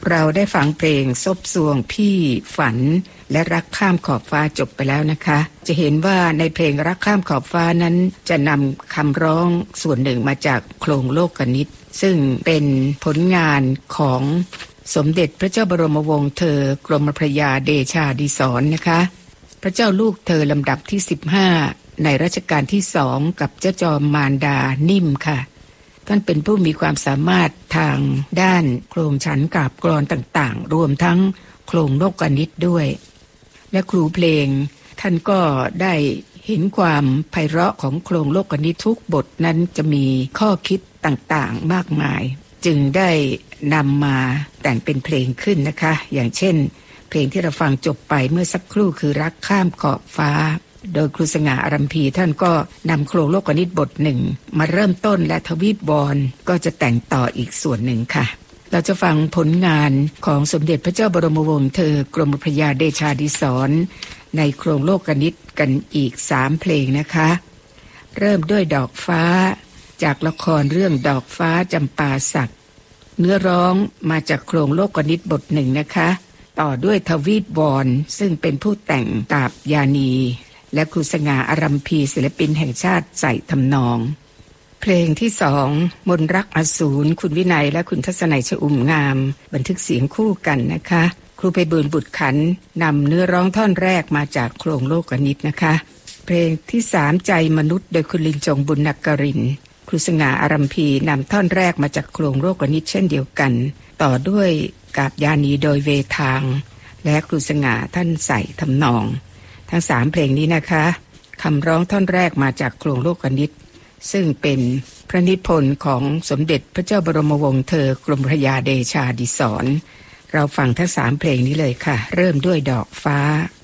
เราได้ฟังเพลงซบซวงพี่ฝันและรักข้ามขอบฟ้าจบไปแล้วนะคะจะเห็นว่าในเพลงรักข้ามขอบฟ้านั้นจะนำคำร้องส่วนหนึ่งมาจากโครงโลกนิตซึ่งเป็นผลงานของสมเด็จพระเจ้าบรมวงศ์เธอกรมพระยาเดชาดิศรนะคะพระเจ้าลูกเธอลำดับที่15ในรัชกาลที่2กับเจ้าจอมมารดานิ่มค่ะท่านเป็นผู้มีความสามารถทางด้านโครงฉันท์กาบกลอนต่างๆรวมทั้งโครงโลกนิตด้วยและครูเพลงท่านก็ได้เห็นความไพเราะของโครงโลกนิตทุกบทนั้นจะมีข้อคิดต่างๆมากมายจึงได้นำมาแต่งเป็นเพลงขึ้นนะคะอย่างเช่นเพลงที่เราฟังจบไปเมื่อสักครู่คือรักข้ามขอบฟ้าโดยครูสง่าอารัมพีท่านก็นำโครงโลกนิตบทหนึ่งมาเริ่มต้นและทวีปบอลก็จะแต่งต่ออีกส่วนหนึ่งค่ะเราจะฟังผลงานของสมเด็จพระเจ้าบรมวงศ์เธอกรมพระยาเดชาดิศรในโครงโลกนิตกันอีก3เพลงนะคะเริ่มด้วยดอกฟ้าจากละครเรื่องดอกฟ้าจำปาสักเนื้อร้องมาจากโครงโลกนิตบทหนึ่งนะคะต่อด้วยทวีปบอลซึ่งเป็นผู้แต่งกาบยานีและครูสง่าอารัมพีศิลปินแห่งชาติใส่ทำนองเพลงที่2มนรักอสูรคุณวินัยและคุณทัศนัยชอุ่มงามบันทึกเสียงคู่กันนะคะครูไพบูลย์บุตรขันธ์นำเนื้อร้องท่อนแรกมาจากโครงโลกนิตนะคะเพลงที่3ใจมนุษย์โดยคุณลินจงบุญนกรินทร์ครูสง่าอารัมพีนำท่อนแรกมาจากโครงโลกนิตเช่นเดียวกันต่อด้วยกาบยานีโดยเวทางและครูสง่าท่านใส่ทำนองทั้ง3เพลงนี้นะคะคำร้องท่อนแรกมาจากโครงโลกนิตซึ่งเป็นพระนิพนธ์ของสมเด็จพระเจ้าบรมวงศ์เธอกรมพระยาเดชาดิศรเราฟังทั้ง3เพลงนี้เลยค่ะเริ่มด้วยดอกฟ้า